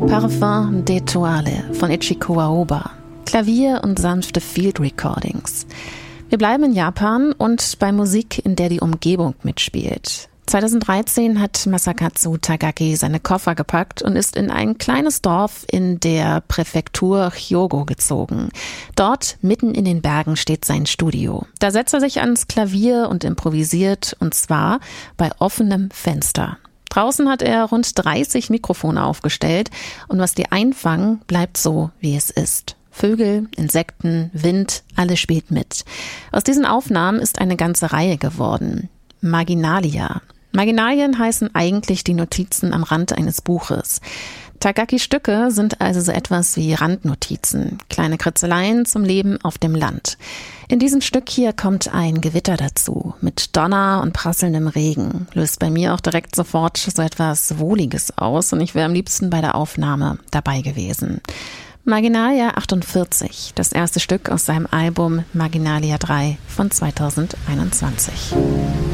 Parfum d'Etoile von Ichiko Aoba. Klavier und sanfte Field Recordings. Wir bleiben in Japan und bei Musik, in der die Umgebung mitspielt. 2013 hat Masakatsu Tagaki seine Koffer gepackt und ist in ein kleines Dorf in der Präfektur Hyogo gezogen. Dort, mitten in den Bergen, steht sein Studio. Da setzt er sich ans Klavier und improvisiert, und zwar bei offenem Fenster. Draußen hat er rund 30 Mikrofone aufgestellt und was die einfangen, bleibt so, wie es ist. Vögel, Insekten, Wind, alles spielt mit. Aus diesen Aufnahmen ist eine ganze Reihe geworden. Marginalia. Marginalien heißen eigentlich die Notizen am Rand eines Buches. Tagakis Stücke sind also so etwas wie Randnotizen, kleine Kritzeleien zum Leben auf dem Land. In diesem Stück hier kommt ein Gewitter dazu, mit Donner und prasselndem Regen. Löst bei mir auch direkt sofort so etwas Wohliges aus und ich wäre am liebsten bei der Aufnahme dabei gewesen. Marginalia 48, das erste Stück aus seinem Album Marginalia 3 von 2021.